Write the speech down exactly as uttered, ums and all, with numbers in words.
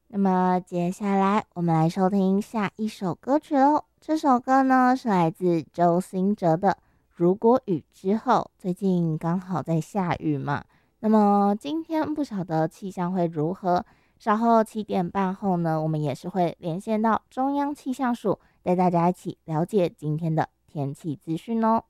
那么接下来我们来收听下一首歌曲喽。这首歌呢是来自周兴哲的《如果雨之后》。最近刚好在下雨嘛，那么今天不晓得气象会如何。稍后七点半后呢，我们也是会连线到中央气象署，带大家一起了解今天的天气资讯哦。